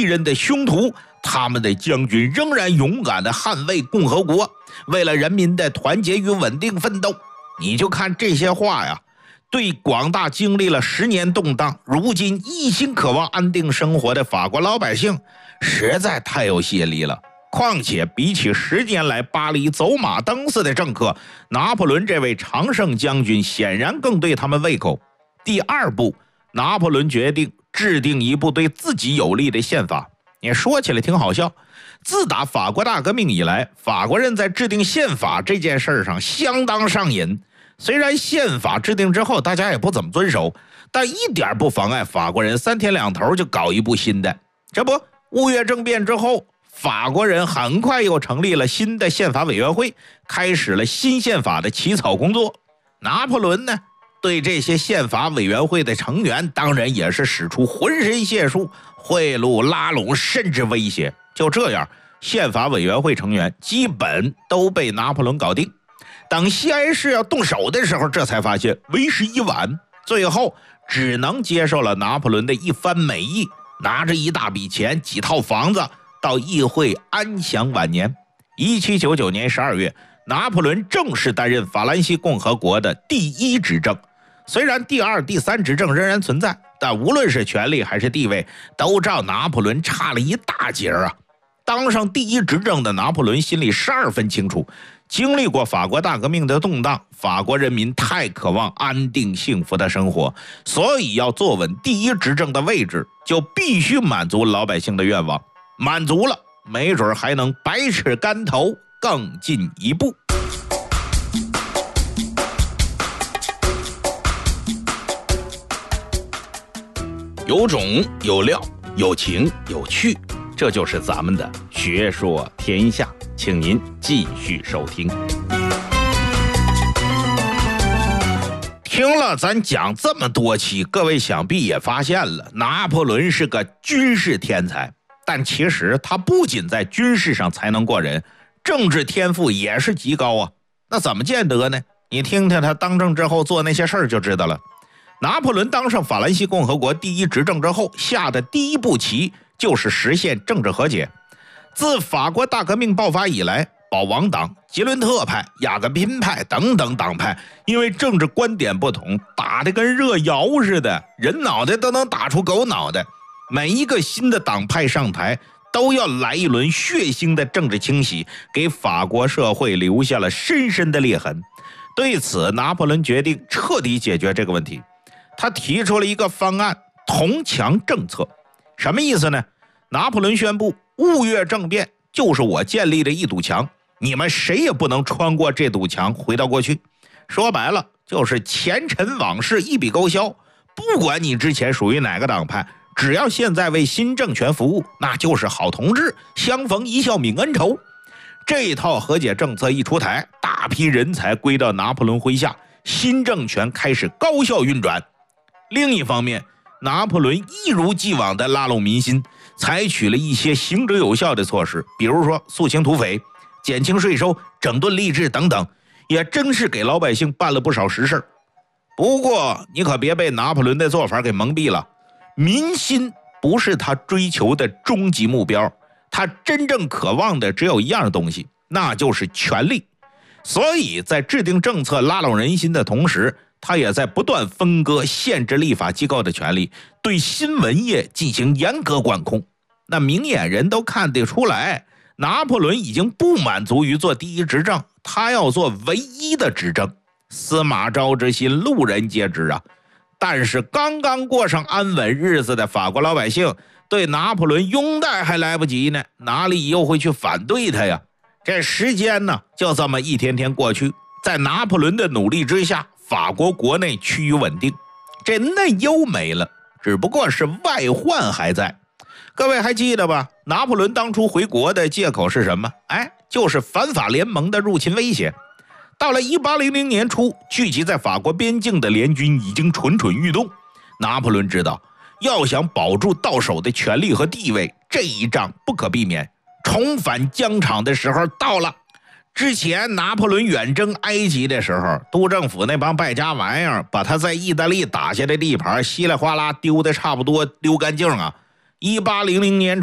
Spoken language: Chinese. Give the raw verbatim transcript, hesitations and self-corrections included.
人的凶徒，他们的将军仍然勇敢地捍卫共和国，为了人民的团结与稳定奋斗。你就看这些话呀，对广大经历了十年动荡，如今一心渴望安定生活的法国老百姓，实在太有吸引力了。况且比起十年来巴黎走马灯似的政客，拿破仑这位常胜将军显然更对他们胃口。第二步，拿破仑决定制定一部对自己有利的宪法。也说起来挺好笑，自打法国大革命以来，法国人在制定宪法这件事上相当上瘾。虽然宪法制定之后大家也不怎么遵守，但一点不妨碍法国人三天两头就搞一部新的。这不，五月政变之后，法国人很快又成立了新的宪法委员会，开始了新宪法的起草工作。拿破仑呢，对这些宪法委员会的成员当然也是使出浑身解数，贿赂、拉拢，甚至威胁。就这样，宪法委员会成员基本都被拿破仑搞定。等西安市要动手的时候，这才发现为时已晚，最后只能接受了拿破仑的一番美意，拿着一大笔钱、几套房子到议会安享晚年。一七九九年十二月，拿破仑正式担任法兰西共和国的第一执政。虽然第二、第三执政仍然存在，但无论是权力还是地位，都照拿破仑差了一大截啊！当上第一执政的拿破仑心里十二分清楚，经历过法国大革命的动荡，法国人民太渴望安定幸福的生活，所以要坐稳第一执政的位置，就必须满足老百姓的愿望。满足了，没准还能百尺竿头更进一步。有种有料，有情有趣，这就是咱们的学说天下，请您继续收听。听了咱讲这么多期，各位想必也发现了，拿破仑是个军事天才，但其实他不仅在军事上才能过人，政治天赋也是极高啊。那怎么见得呢？你听听他当政之后做那些事儿就知道了。拿破仑当上法兰西共和国第一执政之后，下的第一步棋就是实现政治和解。自法国大革命爆发以来，保王党、吉伦特派、雅各宾派等等党派因为政治观点不同，打得跟热窑似的，人脑袋都能打出狗脑袋。每一个新的党派上台，都要来一轮血腥的政治清洗，给法国社会留下了深深的裂痕。对此，拿破仑决定彻底解决这个问题。他提出了一个方案，铜墙政策。什么意思呢？拿破仑宣布，五月政变就是我建立的一堵墙，你们谁也不能穿过这堵墙回到过去。说白了，就是前尘往事一笔勾销，不管你之前属于哪个党派，只要现在为新政权服务，那就是好同志，相逢一笑泯恩仇。这一套和解政策一出台，大批人才归到拿破仑麾下，新政权开始高效运转。另一方面，拿破仑一如既往地拉拢民心，采取了一些行之有效的措施，比如说肃清土匪、减轻税收、整顿吏治等等，也真是给老百姓办了不少实事。不过你可别被拿破仑的做法给蒙蔽了，民心不是他追求的终极目标，他真正渴望的只有一样东西，那就是权力。所以在制定政策拉拢人心的同时，他也在不断分割限制立法机构的权利，对新闻业进行严格管控。那明眼人都看得出来，拿破仑已经不满足于做第一执政，他要做唯一的执政。司马昭之心，路人皆知啊。但是刚刚过上安稳日子的法国老百姓，对拿破仑拥戴还来不及呢，哪里又会去反对他呀？这时间呢，就这么一天天过去，在拿破仑的努力之下，法国国内趋于稳定，这内忧没了，只不过是外患还在。各位还记得吧？拿破仑当初回国的借口是什么？哎，就是反法联盟的入侵威胁。到了一八零零年初，聚集在法国边境的联军已经蠢蠢欲动。拿破仑知道，要想保住到手的权力和地位，这一仗不可避免，重返疆场的时候到了。之前拿破仑远征埃及的时候，督政府那帮败家玩意儿把他在意大利打下的地盘稀里哗啦丢的差不多丢干净啊。一八零零年